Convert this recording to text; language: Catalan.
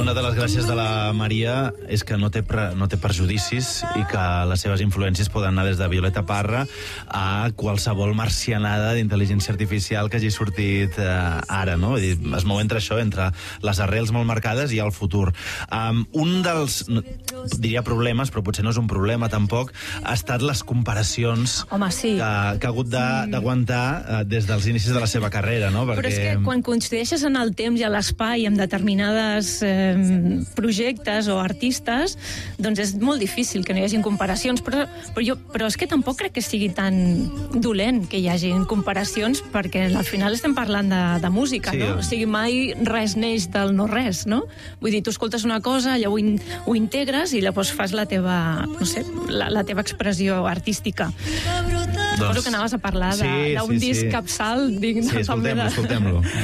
una de les gràcies de la Maria és que no té perjudicis i que les seves influències poden anar des de Violeta Parra a qualsevol marcianada d'intel·ligència artificial que hagi sortit ara, no? Vull dir, es mou entre això, entre les arrels molt marcades i el futur. Un dels, diria problemes, però potser no és un problema tampoc, ha estat les comparacions que ha hagut d'aguantar des dels inicis de la seva carrera, no? Però és que quan coincideixes en el temps i a l'espai amb determinades projectes o artistes, doncs és molt difícil que no hi hagin comparacions, però és que tampoc crec que sigui tan dolent que hi hagin comparacions, perquè al final estem parlant de música, no? O sigui, mai res neix del no-res, no? Vull dir, tu escoltes una cosa, allò ho integres i llavors fas la teva, no sé, la teva expressió artística. Suposo que anaves a parlar d'un disc capçal digne. Sí, escoltem-lo.